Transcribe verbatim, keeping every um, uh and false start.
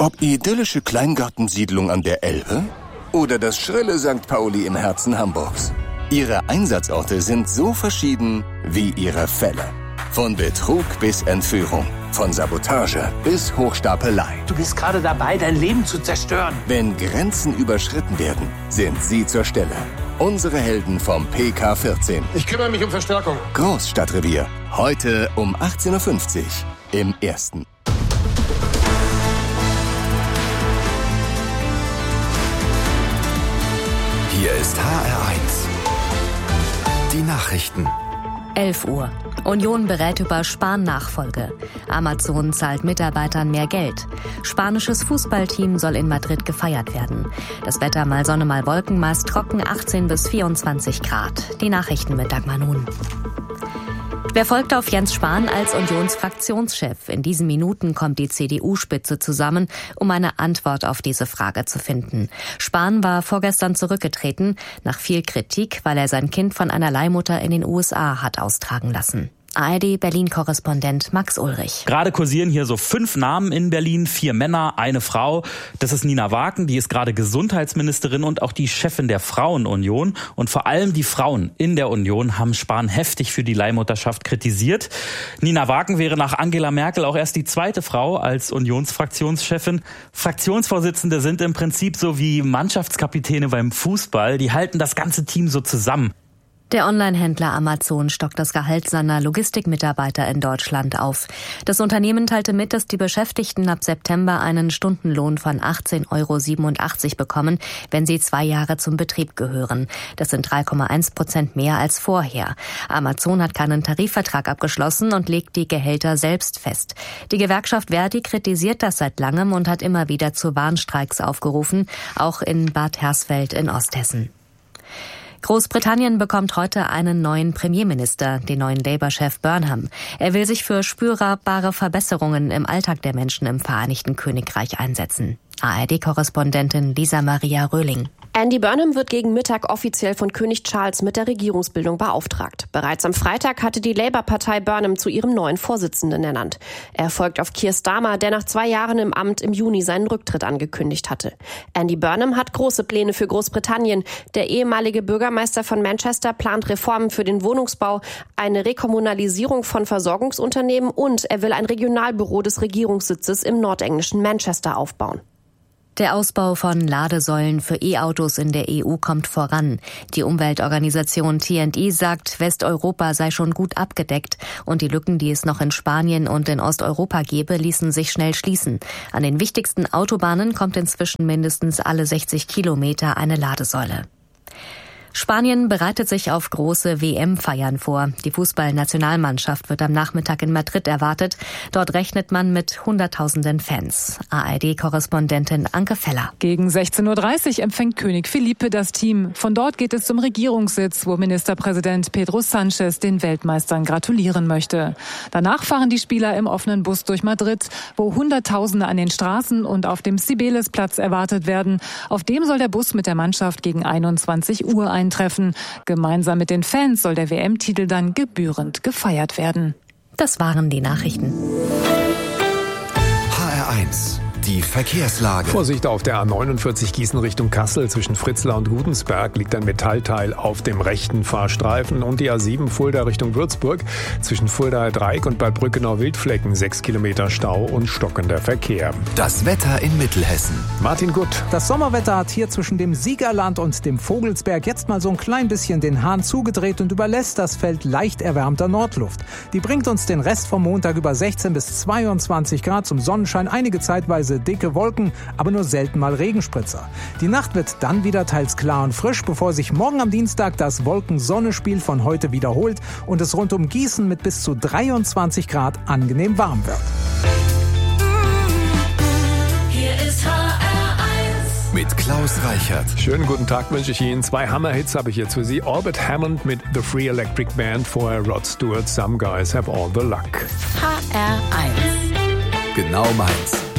Ob idyllische Kleingartensiedlung an der Elbe oder das schrille Sankt Pauli im Herzen Hamburgs. Ihre Einsatzorte sind so verschieden wie ihre Fälle. Von Betrug bis Entführung, von Sabotage bis Hochstapelei. Du bist gerade dabei, dein Leben zu zerstören. Wenn Grenzen überschritten werden, sind sie zur Stelle. Unsere Helden vom P K vierzehn. Ich kümmere mich um Verstärkung. Großstadtrevier. Heute um achtzehn Uhr fünfzig im Ersten. Hier ist H R eins. Die Nachrichten. elf Uhr. Union berät über Spahn-Nachfolge. Amazon zahlt Mitarbeitern mehr Geld. Spanisches Fußballteam soll in Madrid gefeiert werden. Das Wetter mal Sonne, mal Wolken, meist trocken, achtzehn bis vierundzwanzig Grad. Die Nachrichten mit Dagmar Nun. Wer folgt auf Jens Spahn als Unionsfraktionschef? In diesen Minuten kommt die C D U-Spitze zusammen, um eine Antwort auf diese Frage zu finden. Spahn war vorgestern zurückgetreten, nach viel Kritik, weil er sein Kind von einer Leihmutter in den U S A hat austragen lassen. A R D-Berlin-Korrespondent Max Ulrich. Gerade kursieren hier so fünf Namen in Berlin, vier Männer, eine Frau. Das ist Nina Wagen, die ist gerade Gesundheitsministerin und auch die Chefin der Frauenunion. Und vor allem die Frauen in der Union haben Spahn heftig für die Leihmutterschaft kritisiert. Nina Wagen wäre nach Angela Merkel auch erst die zweite Frau als Unionsfraktionschefin. Fraktionsvorsitzende sind im Prinzip so wie Mannschaftskapitäne beim Fußball. Die halten das ganze Team so zusammen. Der Online-Händler Amazon stockt das Gehalt seiner Logistikmitarbeiter in Deutschland auf. Das Unternehmen teilte mit, dass die Beschäftigten ab September einen Stundenlohn von achtzehn Euro siebenundachtzig bekommen, wenn sie zwei Jahre zum Betrieb gehören. Das sind drei Komma eins Prozent mehr als vorher. Amazon hat keinen Tarifvertrag abgeschlossen und legt die Gehälter selbst fest. Die Gewerkschaft Verdi kritisiert das seit langem und hat immer wieder zu Warnstreiks aufgerufen, auch in Bad Hersfeld in Osthessen. Großbritannien bekommt heute einen neuen Premierminister, den neuen Labour-Chef Burnham. Er will sich für spürbare Verbesserungen im Alltag der Menschen im Vereinigten Königreich einsetzen. A R D-Korrespondentin Lisa Maria Röhling. Andy Burnham wird gegen Mittag offiziell von König Charles mit der Regierungsbildung beauftragt. Bereits am Freitag hatte die Labour-Partei Burnham zu ihrem neuen Vorsitzenden ernannt. Er folgt auf Keir Starmer, der nach zwei Jahren im Amt im Juni seinen Rücktritt angekündigt hatte. Andy Burnham hat große Pläne für Großbritannien. Der ehemalige Bürgermeister von Manchester plant Reformen für den Wohnungsbau, eine Rekommunalisierung von Versorgungsunternehmen und er will ein Regionalbüro des Regierungssitzes im nordenglischen Manchester aufbauen. Der Ausbau von Ladesäulen für E-Autos in der E U kommt voran. Die Umweltorganisation T and E sagt, Westeuropa sei schon gut abgedeckt und die Lücken, die es noch in Spanien und in Osteuropa gäbe, ließen sich schnell schließen. An den wichtigsten Autobahnen kommt inzwischen mindestens alle sechzig Kilometer eine Ladesäule. Spanien bereitet sich auf große W M-Feiern vor. Die Fußballnationalmannschaft wird am Nachmittag in Madrid erwartet. Dort rechnet man mit Hunderttausenden Fans. A R D-Korrespondentin Anke Feller. Gegen sechzehn Uhr dreißig empfängt König Felipe das Team. Von dort geht es zum Regierungssitz, wo Ministerpräsident Pedro Sánchez den Weltmeistern gratulieren möchte. Danach fahren die Spieler im offenen Bus durch Madrid, wo Hunderttausende an den Straßen und auf dem Cibeles-Platz erwartet werden. Auf dem soll der Bus mit der Mannschaft gegen einundzwanzig Uhr ein Treffen. Gemeinsam mit den Fans soll der W M-Titel dann gebührend gefeiert werden. Das waren die Nachrichten. H R eins. Die Verkehrslage. Vorsicht auf der A neunundvierzig Gießen Richtung Kassel. Zwischen Fritzlar und Gudensberg liegt ein Metallteil auf dem rechten Fahrstreifen. Und die A sieben Fulda Richtung Würzburg. Zwischen Fuldaer Dreieck und Bad Brückenau-Wildflecken sechs Kilometer Stau und stockender Verkehr. Das Wetter in Mittelhessen. Martin Gutt. Das Sommerwetter hat hier zwischen dem Siegerland und dem Vogelsberg jetzt mal so ein klein bisschen den Hahn zugedreht und überlässt das Feld leicht erwärmter Nordluft. Die bringt uns den Rest vom Montag über sechzehn bis zweiundzwanzig Grad zum Sonnenschein, einige zeitweise dicke Wolken, aber nur selten mal Regenspritzer. Die Nacht wird dann wieder teils klar und frisch, bevor sich morgen am Dienstag das Wolken-Sonne-Spiel von heute wiederholt und es rund um Gießen mit bis zu dreiundzwanzig Grad angenehm warm wird. Hier ist H R eins. Mit Klaus Reichert. Schönen guten Tag wünsche ich Ihnen. Zwei Hammer-Hits habe ich jetzt für Sie. Orbit Hammond mit The Free Electric Band, vorher Rod Stewart, Some Guys Have All the Luck. H R eins. Genau meins.